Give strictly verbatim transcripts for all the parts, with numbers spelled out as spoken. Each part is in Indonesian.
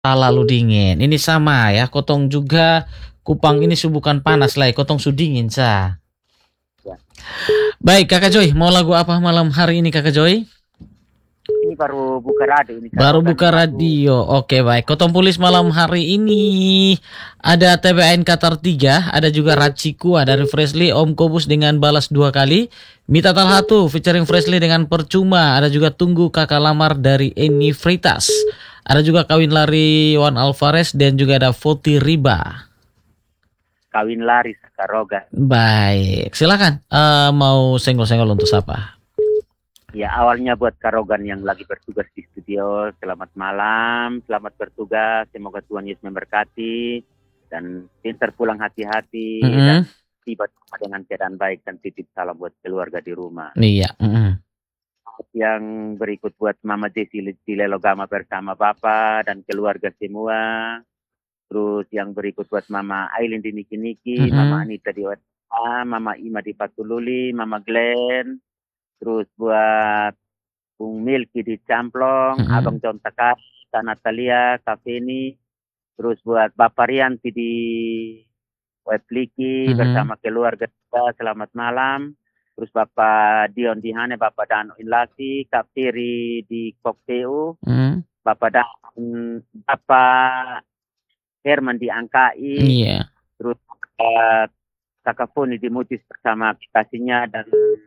Terlalu dingin. Ini sama ya, kotong juga Kupang ini su bukan panas lah, kotong su dingin sa. Ya. Baik, Kakak Joy, mau lagu apa malam hari ini Kakak Joy? Ini baru buka radio ini Baru Karogan buka lagu. radio. Oke, baik. Kotong Pulis malam hari ini ada T B N Qatar tiga, ada juga Raciku, ada dari Freshly, Om Kobus dengan balas dua kali, Mita Talhatu featuring Freshly dengan Percuma, ada juga Tunggu Kakak Lamar dari Eni Fritas. Ada juga Kawin Lari Wan Alvarez dan juga ada Foti Riba. Kawin Lari Karogan. Baik, silakan. Uh, mau senggol-senggol untuk siapa? Ya, awalnya buat Karogan yang lagi bertugas di studio. Selamat malam, selamat bertugas. Semoga Tuhan Yesus memberkati dan pintar pulang hati-hati Mm-hmm. dan tiba dengan keadaan baik, dan titip salam buat keluarga di rumah. Iya. Mm-hmm. Yang berikut buat Mama Desi di Lelogama bersama Bapak dan keluarga semua. Terus yang berikut buat Mama Aileen di Niki-Niki, Mm-hmm. Mama Anita di Wata, Mama Ima di Patululi, Mama Glenn. Terus buat Bung Milky di Camplong, mm-hmm. Abang John Takar, Kak Natalia, Kak Feni. Terus buat Bapak Rianti di Wepliki, mm-hmm. bersama keluarga kita, selamat malam. Terus Bapak Dion di Hane, Bapak Dano Inlasi, Kak Piri di Kokteu, mm-hmm. Bapak Dan, Bapak Herman di Angkai, yeah. Terus uh, Kakak Foni di Mutis bersama aplikasinya dan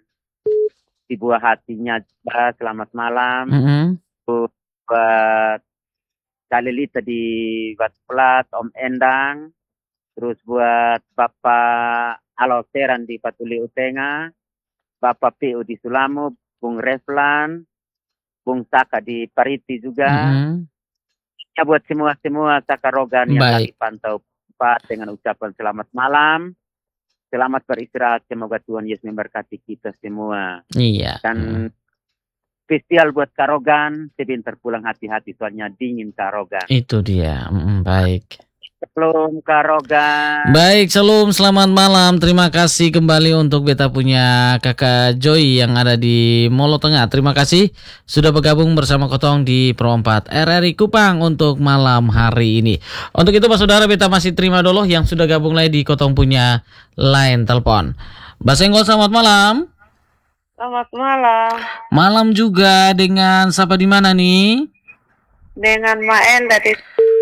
di buah hatinya juga, selamat malam. Mm-hmm. Terus buat Kalilita di Batplat, Om Endang. Terus buat Bapak Aloteran di Patuli Utenga, Bapak P U di Sulamo, Bung Reflan, Bung Saka di Pariti juga. Mm-hmm. Ya buat semua-semua Sakarogan yang lagi pantau Pak dengan ucapan selamat malam. Selamat beristirahat, semoga Tuhan Yesus memberkati kita semua. Iya. Dan spesial buat Karogan, sebentar pulang hati-hati soalnya dingin Karogan. Itu dia. Mm, baik. Shalom Karogan. Baik, shalom, selamat malam. Terima kasih kembali untuk beta punya Kakak Joy yang ada di Molo Tengah. Terima kasih sudah bergabung bersama Kotong di Pro empat R R I Kupang untuk malam hari ini. Untuk itu Pak Saudara, beta masih terima dulu yang sudah gabung lagi di Kotong punya line telepon. Mbak Senggol, selamat malam. Selamat malam. Malam juga dengan siapa di mana nih? Dengan Mael dari.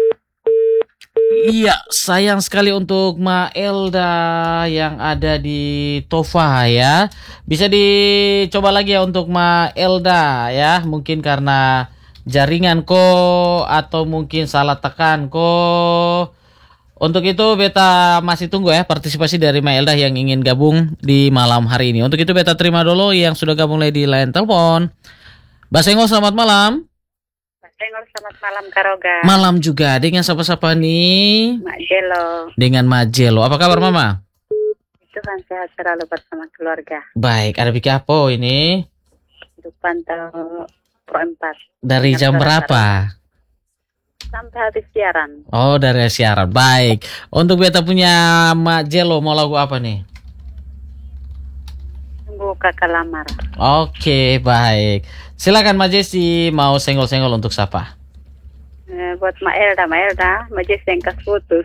Iya, sayang sekali untuk Ma Elda yang ada di Tofa ya. Bisa dicoba lagi ya untuk Ma Elda ya. Mungkin karena jaringan ko atau mungkin salah tekan ko. Untuk itu beta masih tunggu ya partisipasi dari Ma Elda yang ingin gabung di malam hari ini. Untuk itu beta terima dulu yang sudah gabung lagi di line telepon. Basengo, selamat malam. Selamat malam Karogan. Malam juga dengan siapa-siapa nih? Mak Jelo. Dengan Mak Jelo. Apa kabar Mama? Tuhan sehat selalu bersama keluarga. Baik, ada bikin apa ini? Hidup pantau Pro empat. Dari jam berapa? Sampai habis siaran. Oh, dari siaran. Baik. Untuk beta punya Mak Jelo mau lagu apa nih? Tunggu Kakak Lamar. Oke, baik. Silakan Mbak Jesi, mau senggol-senggol untuk siapa? Eh, buat Mbak Elda, Mbak Elda, Mbak Jesi yang kas putus.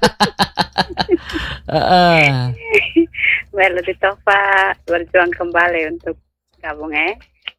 uh. Mbak Elda di Tofa berjuang kembali untuk gabung eh.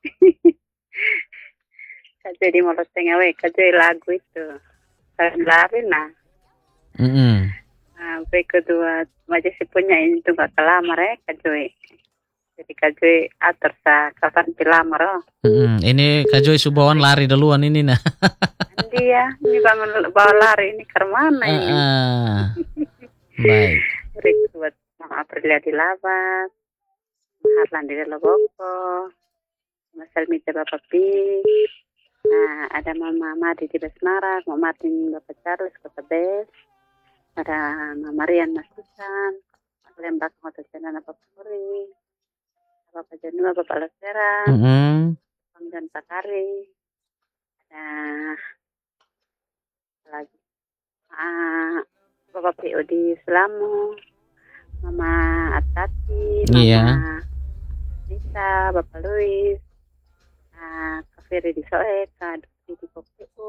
Kajoy di Molo Tengah we, kajoy lagu itu. Kalian lari nah. Mm -hmm. Nah, kedua Mbak Jesi punya ini tuh gak kelamar eh, kajoy. Jadi Kajoy atur sa kapan dilamar oh. Hmm, ini Kajoy Subawan lari duluan ini nah. Dia ini bangun bawa lari ini ke mana ini? Uh, uh. Baik. Berikut buat Mama Aprilia di Labas, Harlan di Loboko, Mas Elmita Bapak Pi, nah ada Mama Madi di Besmara, Mama Martin Bapak Charles Kota Bes, ada Mama Rian Mas Susan, Lembak Kota Cenana Bapak Puri. Bapak Janua, Bapak Leseran, mm-hmm. Bang dan Pak Kari, nah lagi ah, Bapak P O di Selamu, Mama Atati, Mama yeah. Lisa, Bapak Luis, nah Kak Ferry di Soe, Kak Duki di Kopi.